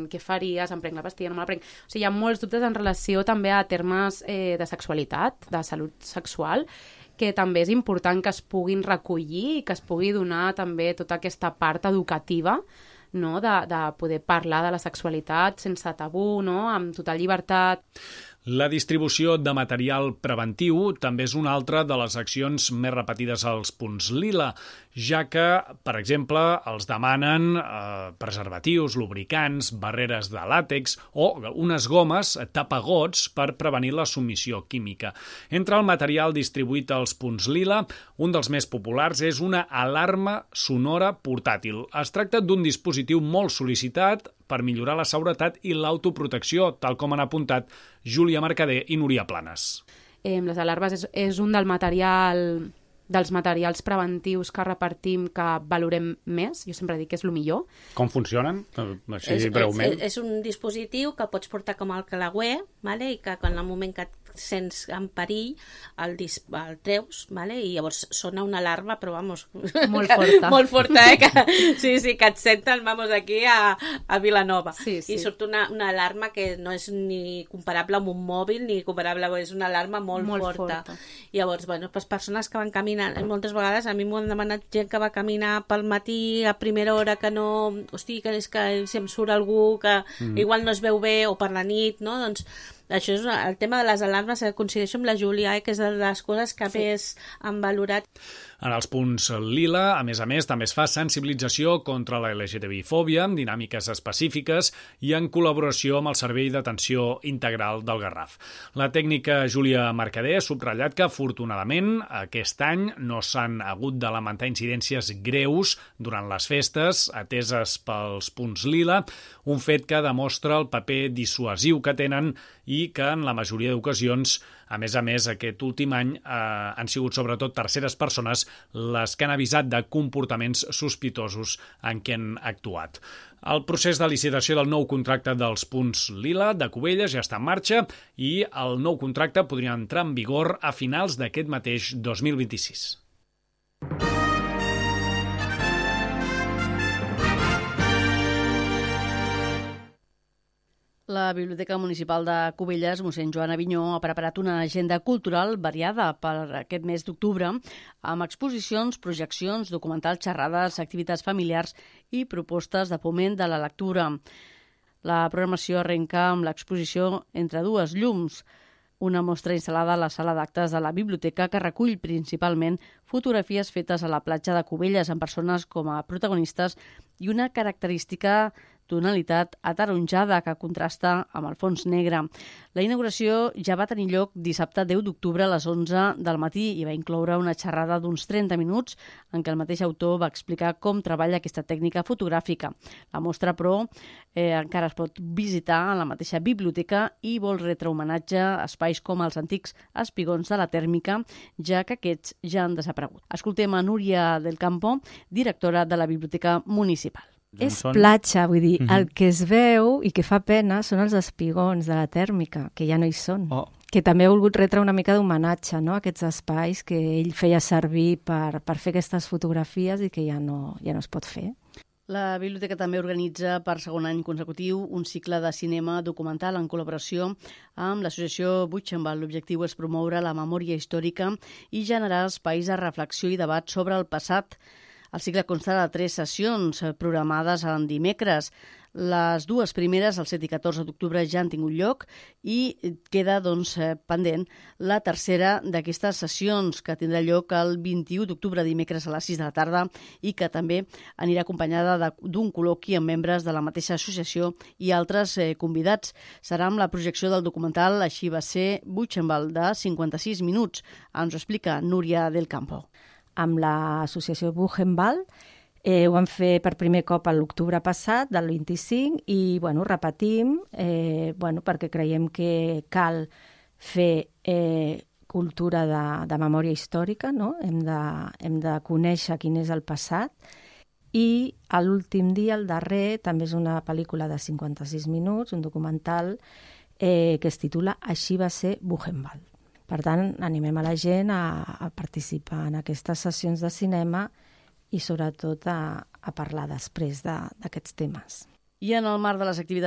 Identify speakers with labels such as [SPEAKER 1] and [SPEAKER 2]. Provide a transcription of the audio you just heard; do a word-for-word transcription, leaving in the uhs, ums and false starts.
[SPEAKER 1] què faries, em prenc la pastilla, no me la prenc... O sigui, hi ha molts dubtes en relació també a termes eh, de sexualitat, de salut sexual, que també és important que es puguin recollir i que es pugui donar també tota aquesta part educativa, no? de, de poder parlar de la sexualitat sense tabú, no? Amb total llibertat.
[SPEAKER 2] La distribució de material preventiu també és una altra de les accions més repetides als punts lila, ja que, per exemple, els demanen eh, preservatius, lubricants, barreres de làtex o unes gomes tapagots per prevenir la submissió química. Entre el material distribuït als punts lila, un dels més populars és una alarma sonora portàtil. Es tracta d'un dispositiu molt sol·licitat per millorar la seguretat i l'autoprotecció, tal com han apuntat Júlia Mercader i Núria Planes.
[SPEAKER 1] Eh, les alarmes és, és un del material, dels materials preventius que repartim que valorem més. Jo sempre dic que és el millor.
[SPEAKER 2] Com funcionen? Així
[SPEAKER 3] és,
[SPEAKER 2] breument.
[SPEAKER 3] És, és un dispositiu que pots portar com al calagüer, vale? I que en el moment que et sents en perill el, dis, el treus, vale? I llavors sona una alarma, però vamos,
[SPEAKER 1] molt forta,
[SPEAKER 3] molt forta, eh? Que, sí, sí, que et senten, vamos, aquí a, a Vilanova.
[SPEAKER 1] Sí, sí.
[SPEAKER 3] I surt una, una alarma que no és ni comparable amb un mòbil, ni comparable, és una alarma molt,
[SPEAKER 1] molt
[SPEAKER 3] forta.
[SPEAKER 1] forta.
[SPEAKER 3] I llavors, bueno, les persones que van caminant, moltes vegades a mi m'ho han demanat gent que va caminar pel matí a primera hora que no, hosti, que és que si em surt algú que mm. igual no es veu bé, o per la nit, no? Doncs això és el tema de les alarmes, que coincideixo amb la Júlia, eh, que és de les coses que sí. més han valorat.
[SPEAKER 2] En els punts lila, a més a més, també es fa sensibilització contra la L G T B-fòbia, amb dinàmiques específiques i en col·laboració amb el Servei d'Atenció Integral del Garraf. La tècnica Júlia Mercader ha subratllat que, afortunadament, aquest any no s'han hagut de lamentar incidències greus durant les festes, ateses pels punts lila, un fet que demostra el paper dissuasiu que tenen i que, en la majoria d'ocasions, a més a més, aquest últim any eh, han sigut sobretot terceres persones les que han avisat de comportaments sospitosos en què han actuat. El procés de licitació del nou contracte dels punts lila de Cubelles ja està en marxa i el nou contracte podria entrar en vigor a finals d'aquest mateix dos mil vint-i-sis.
[SPEAKER 4] La Biblioteca Municipal de Cubelles, mossèn Joan Avinyó, ha preparat una agenda cultural variada per aquest mes d'octubre, amb exposicions, projeccions, documentals, xerrades, activitats familiars i propostes de foment de la lectura. La programació arrenca amb l'exposició Entre dues llums, una mostra instal·lada a la sala d'actes de la biblioteca que recull principalment fotografies fetes a la platja de Cubelles amb persones com a protagonistes i una característica tonalitat ataronjada que contrasta amb el fons negre. La inauguració ja va tenir lloc dissabte deu d'octubre a les onze del matí i va incloure una xerrada d'uns trenta minuts en què el mateix autor va explicar com treballa aquesta tècnica fotogràfica. La mostra, però, eh, encara es pot visitar a la mateixa biblioteca i vol retre homenatge a espais com els antics espigons de la tèrmica, ja que aquests ja han desaparegut. Escoltem a Núria del Campo, directora de la Biblioteca Municipal.
[SPEAKER 5] És platja, vull dir, uh-huh. el que es veu i que fa pena són els espigons de la tèrmica, que ja no hi són. Oh. Que també ha volgut retre una mica d'homenatge, no?, a aquests espais que ell feia servir per, per fer aquestes fotografies i que ja no, ja no es pot fer.
[SPEAKER 4] La biblioteca també organitza per segon any consecutiu un cicle de cinema documental en col·laboració amb l'associació Buchenwald. L'objectiu és promoure la memòria històrica i generar espais de reflexió i debat sobre el passat. El cicle consta de tres sessions programades en dimecres. Les dues primeres, el set i catorze d'octubre, ja han tingut lloc i queda doncs, pendent la tercera d'aquestes sessions, que tindrà lloc el vint-i-u d'octubre, dimecres a les sis de la tarda, i que també anirà acompanyada d'un col·loqui amb membres de la mateixa associació i altres eh, convidats. Serà amb la projecció del documental Així va ser Buchenwald, de cinquanta-sis minuts. Ens ho explica Núria del Campo.
[SPEAKER 5] Amb l'associació Buchenwald. Eh, ho vam fer per primer cop a l'octubre passat, del vint-i-cinc, i bueno, repetim eh, bueno, perquè creiem que cal fer eh, cultura de, de memòria històrica, no? Hem de, hem de conèixer quin és el passat. I a l'últim dia, el darrer, també és una pel·lícula de cinquanta-sis minuts, un documental eh, que es titula Així va ser Buchenwald. Per tant, animem a la gent a, a participar en aquestes sessions de cinema i sobretot a, a parlar després de, d'aquests temes.
[SPEAKER 4] I en el marc de les activitats